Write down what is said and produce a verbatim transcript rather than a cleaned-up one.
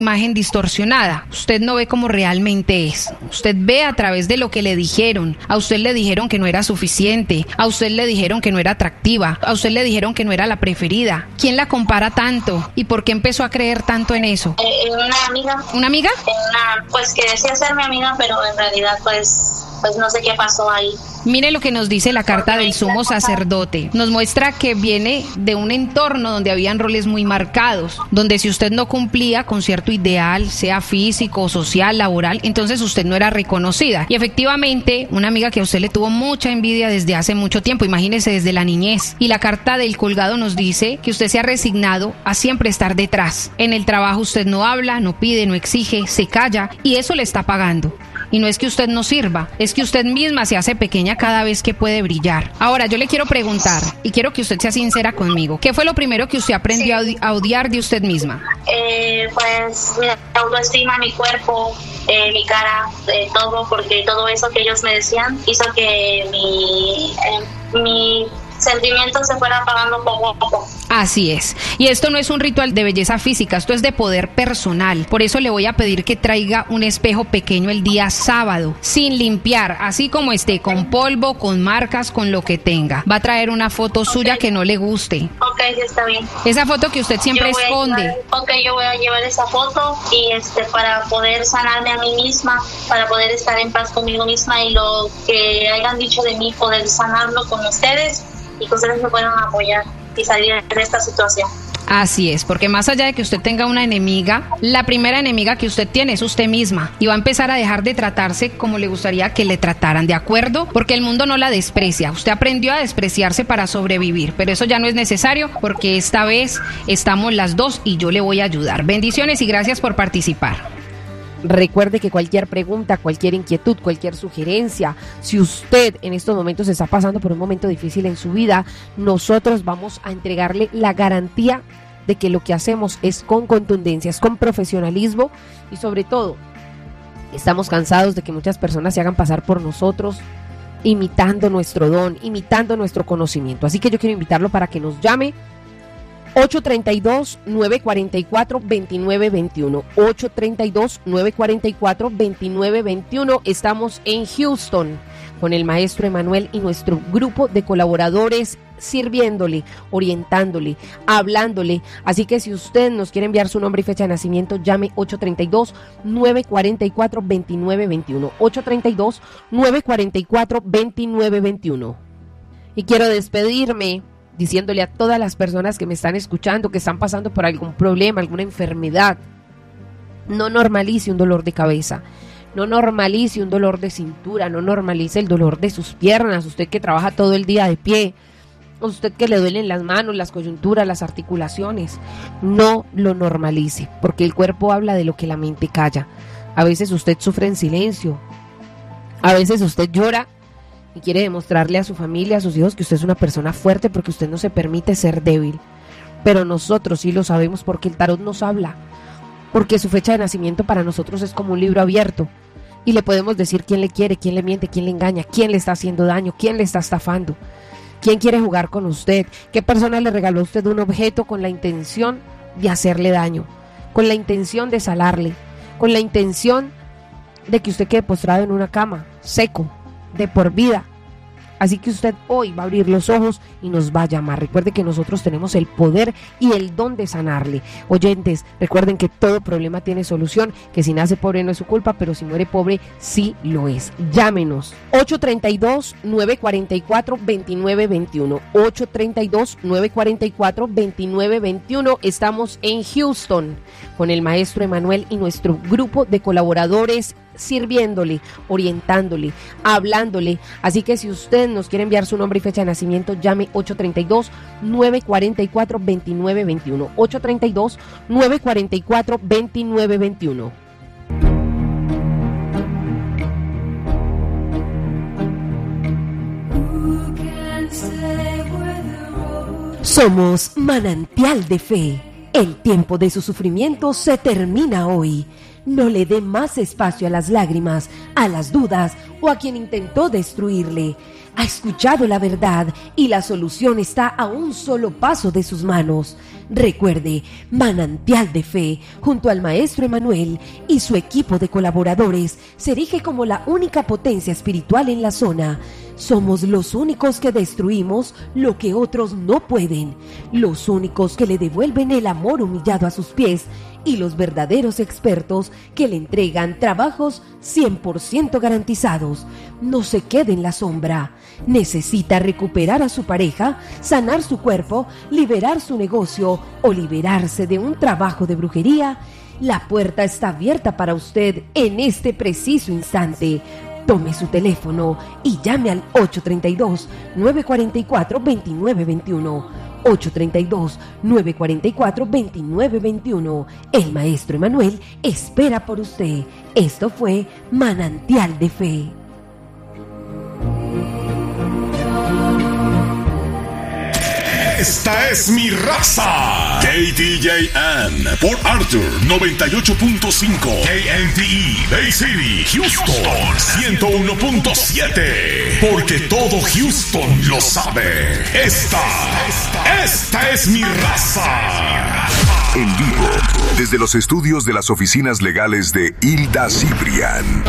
imagen distorsionada. Usted no ve como realmente es. Usted ve a través de lo que le dijeron. A usted le dijeron que no era suficiente. A usted le dijeron que no era atractiva. A usted le dijeron que no era la preferida. ¿Quién la compara tanto? ¿Y por qué empezó a creer tanto en eso? Eh, una amiga. ¿Una amiga? Una, pues que decía ser mi amiga, pero en realidad pues, pues no sé qué pasó ahí. Mire lo que nos dice la carta del sumo sacerdote. Nos muestra que viene de un entorno donde habían roles muy marcados, donde si usted no cumplía con cierto ideal, sea físico, social, laboral, entonces usted no era reconocida. Y efectivamente, una amiga que a usted le tuvo mucha envidia desde hace mucho tiempo, imagínese desde la niñez. Y la carta del colgado nos dice que usted se ha resignado a siempre estar detrás. En el trabajo usted no habla, no pide, no exige, se calla y eso le está pagando. Y no es que usted no sirva, es que usted misma se hace pequeña cada vez que puede brillar. Ahora, yo le quiero preguntar, y quiero que usted sea sincera conmigo, ¿qué fue lo primero que usted aprendió sí. a odiar de usted misma? Eh, pues mi autoestima, mi cuerpo, eh, mi cara, eh, todo, porque todo eso que ellos me decían hizo que mi... Eh, mi sentimientos se fueran apagando poco a poco. Así es. Y esto no es un ritual de belleza física, esto es de poder personal. Por eso le voy a pedir que traiga un espejo pequeño el día sábado, sin limpiar, así como esté, con polvo, con marcas, con lo que tenga. Va a traer una foto okay. suya que no le guste. Ok, sí, está bien. Esa foto que usted siempre esconde. Llevar, ok, yo voy a llevar esa foto y este para poder sanarme a mí misma, para poder estar en paz conmigo misma y lo que hayan dicho de mí, poder sanarlo con ustedes y que ustedes me puedan apoyar y salir de esta situación. Así es, porque más allá de que usted tenga una enemiga, la primera enemiga que usted tiene es usted misma y va a empezar a dejar de tratarse como le gustaría que le trataran, ¿de acuerdo? Porque el mundo no la desprecia, usted aprendió a despreciarse para sobrevivir, pero eso ya no es necesario porque esta vez estamos las dos y yo le voy a ayudar. Bendiciones y gracias por participar. Recuerde que cualquier pregunta, cualquier inquietud, cualquier sugerencia, si usted en estos momentos está pasando por un momento difícil en su vida, nosotros vamos a entregarle la garantía de que lo que hacemos es con contundencia, es con profesionalismo y sobre todo estamos cansados de que muchas personas se hagan pasar por nosotros imitando nuestro don, imitando nuestro conocimiento. Así que yo quiero invitarlo para que nos llame ocho tres dos, nueve cuatro cuatro, dos nueve dos uno, ocho tres dos, nueve cuatro cuatro, dos nueve dos uno. Estamos en Houston con el maestro Emanuel y nuestro grupo de colaboradores sirviéndole, orientándole, hablándole. Así que si usted nos quiere enviar su nombre y fecha de nacimiento, llame ocho tres dos, nueve cuatro cuatro, dos nueve dos uno, ocho tres dos, nueve cuatro cuatro, dos nueve dos uno. Y quiero despedirme diciéndole a todas las personas que me están escuchando, que están pasando por algún problema, alguna enfermedad, no normalice un dolor de cabeza, no normalice un dolor de cintura, no normalice el dolor de sus piernas, usted que trabaja todo el día de pie, usted que le duelen las manos, las coyunturas, las articulaciones, no lo normalice, porque el cuerpo habla de lo que la mente calla. A veces usted sufre en silencio, a veces usted llora y quiere demostrarle a su familia, a sus hijos, que usted es una persona fuerte porque usted no se permite ser débil. Pero nosotros sí lo sabemos porque el tarot nos habla, porque su fecha de nacimiento para nosotros es como un libro abierto y le podemos decir quién le quiere, quién le miente, quién le engaña, quién le está haciendo daño, quién le está estafando, quién quiere jugar con usted, qué persona le regaló a usted un objeto con la intención de hacerle daño, con la intención de salarle, con la intención de que usted quede postrado en una cama, seco, de por vida. Así que usted hoy va a abrir los ojos y nos va a llamar. Recuerde que nosotros tenemos el poder y el don de sanarle. Oyentes, recuerden que todo problema tiene solución, que si nace pobre no es su culpa, pero si muere pobre sí lo es. Llámenos ocho tres dos, nueve cuatro cuatro, dos nueve dos uno, ocho tres dos, nueve cuatro cuatro, dos nueve dos uno. Estamos en Houston con el maestro Emanuel y nuestro grupo de colaboradores sirviéndole, orientándole, hablándole. Así que si usted nos quiere enviar su nombre y fecha de nacimiento, llame ocho tres dos, nueve cuatro cuatro, dos nueve dos uno, ocho tres dos, nueve cuatro cuatro, dos nueve dos uno. Somos Manantial de Fe. El tiempo de su sufrimiento se termina hoy. No le dé más espacio a las lágrimas, a las dudas o a quien intentó destruirle. Ha escuchado la verdad y la solución está a un solo paso de sus manos. Recuerde, Manantial de Fe, junto al Maestro Emanuel y su equipo de colaboradores, se erige como la única potencia espiritual en la zona. Somos los únicos que destruimos lo que otros no pueden, los únicos que le devuelven el amor humillado a sus pies y los verdaderos expertos que le entregan trabajos cien por ciento garantizados. No se quede en la sombra. ¿Necesita recuperar a su pareja, sanar su cuerpo, liberar su negocio o liberarse de un trabajo de brujería? La puerta está abierta para usted en este preciso instante. Tome su teléfono y llame al ocho tres dos, nueve cuatro cuatro, dos nueve dos uno. ocho tres dos, nueve cuatro cuatro, dos nueve dos uno. El Maestro Emanuel espera por usted. Esto fue Manantial de Fe. Esta es mi raza. K D J M por Arthur noventa y ocho punto cinco. K N T E Bay City, Houston ciento uno punto siete. Porque todo Houston lo sabe. Esta, esta es mi raza. En vivo, desde los estudios de las oficinas legales de Hilda Cibrián.